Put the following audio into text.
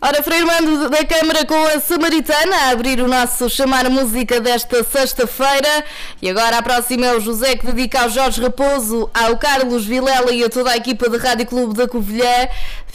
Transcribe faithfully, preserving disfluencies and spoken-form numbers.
Ora, Frei Armando da Câmara com a Samaritana a abrir o nosso Chamar Música desta sexta-feira. E agora a próxima é o José, que dedica ao Jorge Raposo, ao Carlos Vilela e a toda a equipa da Rádio Clube da Covilhã.